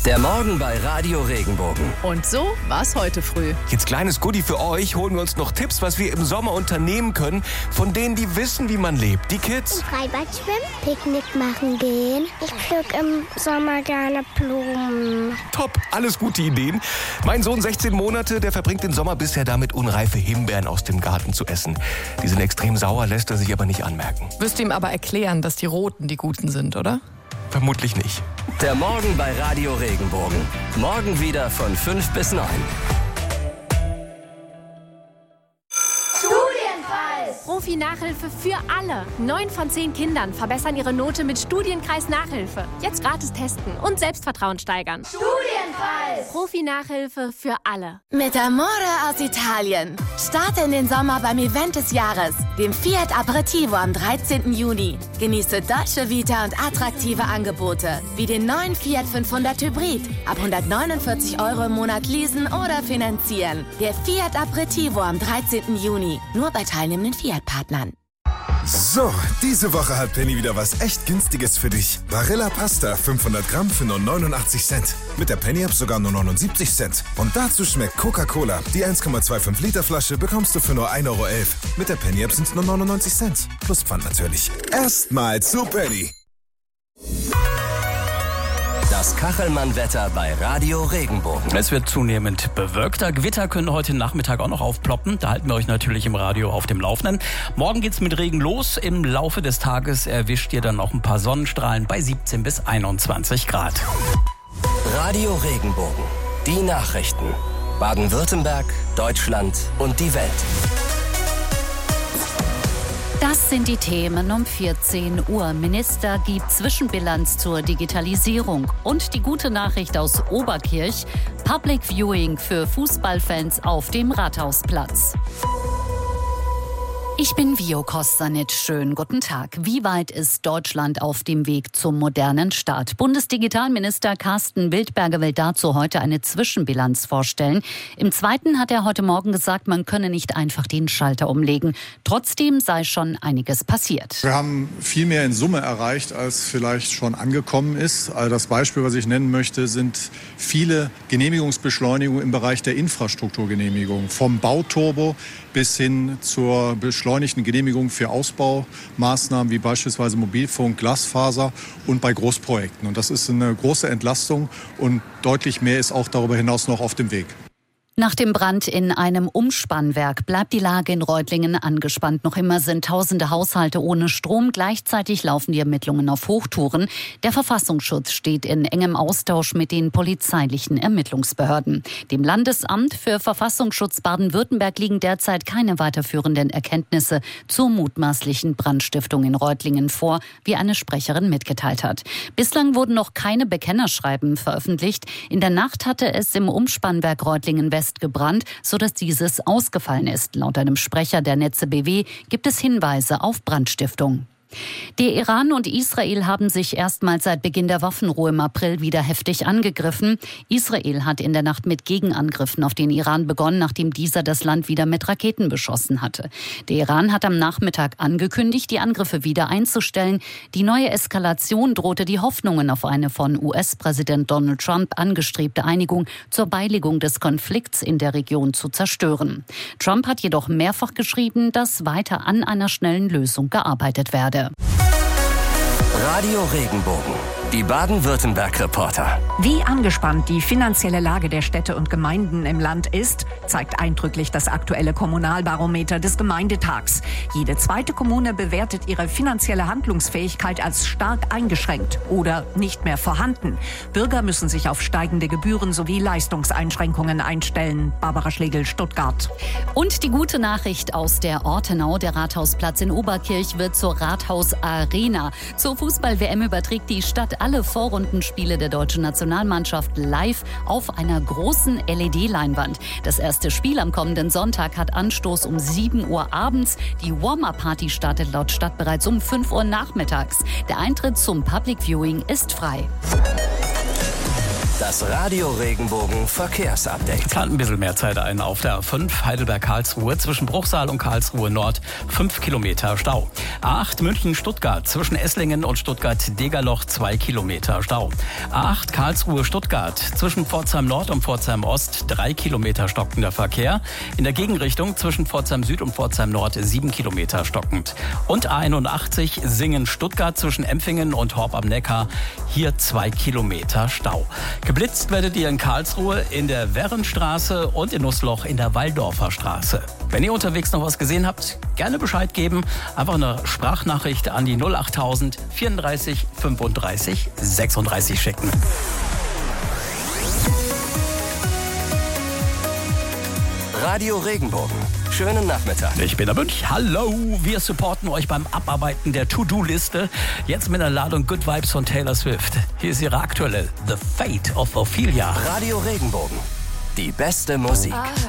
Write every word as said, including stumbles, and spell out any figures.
Der Morgen bei Radio Regenbogen. Und so war's heute früh. Jetzt kleines Goodie für euch. Holen wir uns noch Tipps, was wir im Sommer unternehmen können, von denen, die wissen, wie man lebt. Die Kids. Im Freibad schwimmen, Picknick machen gehen. Ich pflück im Sommer gerne Blumen. Top, alles gute Ideen. Mein Sohn, sechzehn Monate, der verbringt den Sommer bisher damit, unreife Himbeeren aus dem Garten zu essen. Die sind extrem sauer, lässt er sich aber nicht anmerken. Wirst du ihm aber erklären, dass die Roten die Guten sind, oder? Vermutlich nicht. Der Morgen bei Radio Regenbogen. Morgen wieder von fünf bis neun. Profi-Nachhilfe für alle. Neun von zehn Kindern verbessern ihre Note mit Studienkreis Nachhilfe. Jetzt gratis testen und Selbstvertrauen steigern. Studienkreis! Profi-Nachhilfe für alle. Mit Amore aus Italien. Starte in den Sommer beim Event des Jahres, dem Fiat Aperitivo am dreizehnten Juni. Genieße deutsche Vita und attraktive Angebote, wie den neuen Fiat fünfhundert Hybrid. Ab hundertneunundvierzig Euro im Monat leasen oder finanzieren. Der Fiat Aperitivo am dreizehnten Juni. Nur bei teilnehmenden Fiat-Partnern. So, diese Woche hat Penny wieder was echt Günstiges für dich. Barilla Pasta fünfhundert Gramm für nur neunundachtzig Cent. Mit der Penny-App sogar nur neunundsiebzig Cent. Und dazu schmeckt Coca-Cola. Die eins Komma fünfundzwanzig Liter Flasche bekommst du für nur ein Euro elf. Mit der Penny-App sind es nur neunundneunzig Cent. Plus Pfand natürlich. Erstmal zu Penny. Das Kachelmann-Wetter bei Radio Regenbogen. Es wird zunehmend bewölkter. Gewitter können heute Nachmittag auch noch aufploppen. Da halten wir euch natürlich im Radio auf dem Laufenden. Morgen geht's mit Regen los. Im Laufe des Tages erwischt ihr dann noch ein paar Sonnenstrahlen bei siebzehn bis einundzwanzig Grad. Radio Regenbogen. Die Nachrichten. Baden-Württemberg, Deutschland und die Welt. Das sind die Themen um vierzehn Uhr. Minister gibt Zwischenbilanz zur Digitalisierung. Und die gute Nachricht aus Oberkirch: Public Viewing für Fußballfans auf dem Rathausplatz. Ich bin Vio Kostanic. Schönen guten Tag. Wie weit ist Deutschland auf dem Weg zum modernen Staat? Bundesdigitalminister Carsten Wildberger will dazu heute eine Zwischenbilanz vorstellen. Im Zweiten hat er heute Morgen gesagt, man könne nicht einfach den Schalter umlegen. Trotzdem sei schon einiges passiert. Wir haben viel mehr in Summe erreicht, als vielleicht schon angekommen ist. Also das Beispiel, was ich nennen möchte, sind viele Genehmigungsbeschleunigungen im Bereich der Infrastrukturgenehmigung. Vom Bauturbo bis hin zur beschleunigten Genehmigung für Ausbaumaßnahmen wie beispielsweise Mobilfunk, Glasfaser und bei Großprojekten. Und das ist eine große Entlastung und deutlich mehr ist auch darüber hinaus noch auf dem Weg. Nach dem Brand in einem Umspannwerk bleibt die Lage in Reutlingen angespannt. Noch immer sind tausende Haushalte ohne Strom. Gleichzeitig laufen die Ermittlungen auf Hochtouren. Der Verfassungsschutz steht in engem Austausch mit den polizeilichen Ermittlungsbehörden. Dem Landesamt für Verfassungsschutz Baden-Württemberg liegen derzeit keine weiterführenden Erkenntnisse zur mutmaßlichen Brandstiftung in Reutlingen vor, wie eine Sprecherin mitgeteilt hat. Bislang wurden noch keine Bekennerschreiben veröffentlicht. In der Nacht hatte es im Umspannwerk Reutlingen West gebrannt, sodass dieses ausgefallen ist. Laut einem Sprecher der Netze B W gibt es Hinweise auf Brandstiftung. Der Iran und Israel haben sich erstmals seit Beginn der Waffenruhe im April wieder heftig angegriffen. Israel hat in der Nacht mit Gegenangriffen auf den Iran begonnen, nachdem dieser das Land wieder mit Raketen beschossen hatte. Der Iran hat am Nachmittag angekündigt, die Angriffe wieder einzustellen. Die neue Eskalation drohte die Hoffnungen auf eine von U S-Präsident Donald Trump angestrebte Einigung zur Beilegung des Konflikts in der Region zu zerstören. Trump hat jedoch mehrfach geschrieben, dass weiter an einer schnellen Lösung gearbeitet werde. Radio Regenbogen. Die Baden-Württemberg-Reporter. Wie angespannt die finanzielle Lage der Städte und Gemeinden im Land ist, zeigt eindrücklich das aktuelle Kommunalbarometer des Gemeindetags. Jede zweite Kommune bewertet ihre finanzielle Handlungsfähigkeit als stark eingeschränkt oder nicht mehr vorhanden. Bürger müssen sich auf steigende Gebühren sowie Leistungseinschränkungen einstellen. Barbara Schlegel, Stuttgart. Und die gute Nachricht aus der Ortenau: Der Rathausplatz in Oberkirch wird zur Rathaus-Arena. Zur Fußball-W M überträgt die Stadt alle Vorrundenspiele der deutschen Nationalmannschaft live auf einer großen L E D-Leinwand. Das erste Spiel am kommenden Sonntag hat Anstoß um sieben Uhr abends. Die Warm-Up-Party startet laut Stadt bereits um fünf Uhr nachmittags. Der Eintritt zum Public Viewing ist frei. Das Radio Regenbogen Verkehrsupdate. Plant ein bisschen mehr Zeit ein auf der A fünf Heidelberg-Karlsruhe zwischen Bruchsal und Karlsruhe Nord. fünf Kilometer Stau. A acht München-Stuttgart zwischen Esslingen und Stuttgart-Degerloch. zwei Kilometer Stau. A acht Karlsruhe-Stuttgart zwischen Pforzheim Nord und Pforzheim Ost. drei Kilometer stockender Verkehr. In der Gegenrichtung zwischen Pforzheim Süd und Pforzheim Nord. sieben Kilometer stockend. Und A einundachtzig Singen-Stuttgart zwischen Empfingen und Horb am Neckar. Hier zwei Kilometer Stau. Geblitzt werdet ihr in Karlsruhe in der Werrenstraße und in Nussloch in der Walldorfer Straße. Wenn ihr unterwegs noch was gesehen habt, gerne Bescheid geben. Einfach eine Sprachnachricht an die null achttausend vierunddreißig fünfunddreißig sechsunddreißig schicken. Radio Regenbogen. Schönen Nachmittag. Ich bin der Münch. Hallo. Wir supporten euch beim Abarbeiten der To-Do-Liste. Jetzt mit einer Ladung Good Vibes von Taylor Swift. Hier ist ihre aktuelle The Fate of Ophelia. Radio Regenbogen. Die beste Musik.